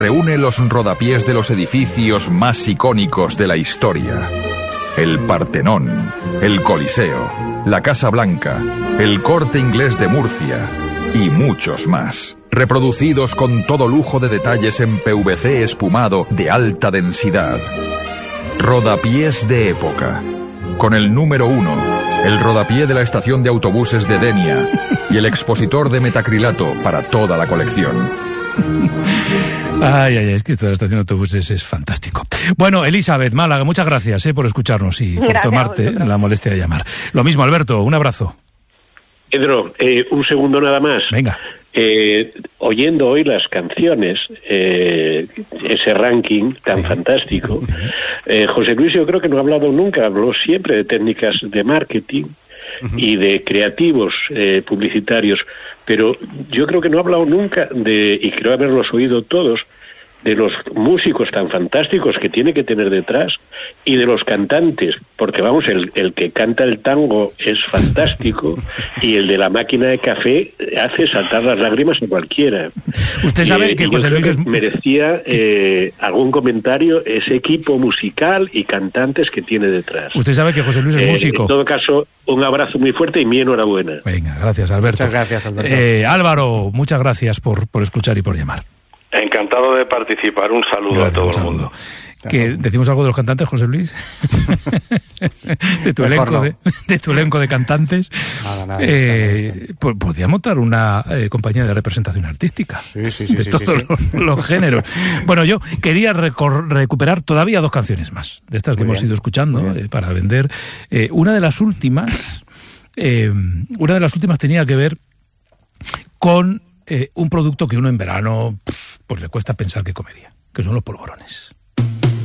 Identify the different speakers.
Speaker 1: reúne los rodapiés de los edificios más icónicos de la historia. El Partenón, el Coliseo, la Casa Blanca, el Corte Inglés de Murcia y muchos más. Reproducidos con todo lujo de detalles en PVC espumado de alta densidad. Rodapiés de época. Con el número 1, el rodapié de la estación de autobuses de Denia y el expositor de metacrilato para toda la colección.
Speaker 2: Ay, es que toda la estación de autobuses es fantástico. Bueno, Elizabeth, Málaga, muchas gracias por escucharnos y por tomarte la molestia de llamar. Lo mismo, Alberto, un abrazo.
Speaker 3: Pedro, un segundo nada más.
Speaker 2: Venga.
Speaker 3: Oyendo hoy las canciones, ese ranking tan fantástico, José Luis yo creo que no ha hablado nunca, habló siempre de técnicas de marketing y de creativos publicitarios, pero yo creo que no ha hablado nunca y creo haberlos oído todos, de los músicos tan fantásticos que tiene que tener detrás y de los cantantes, porque vamos, el que canta el tango es fantástico y el de la máquina de café hace saltar las lágrimas a cualquiera.
Speaker 2: Usted sabe que José Luis
Speaker 3: merecía algún comentario ese equipo musical y cantantes que tiene detrás.
Speaker 2: Usted sabe que José Luis es músico.
Speaker 3: En todo caso, un abrazo muy fuerte y mi enhorabuena.
Speaker 2: Venga, gracias, Alberto.
Speaker 4: Muchas gracias, Alberto.
Speaker 2: Álvaro, muchas gracias por escuchar y por llamar.
Speaker 5: Encantado de participar. Un saludo a todo el mundo.
Speaker 2: ¿Que decimos algo de los cantantes, José Luis? de tu elenco de cantantes.
Speaker 4: Nada,
Speaker 2: Podría montar una compañía de representación artística.
Speaker 4: Sí,
Speaker 2: de todos los géneros. Bueno, yo quería recuperar todavía 2 canciones más, de estas que hemos ido escuchando, para vender. Una de las últimas tenía que ver con un producto que uno en verano pues le cuesta pensar que comería, que son los polvorones.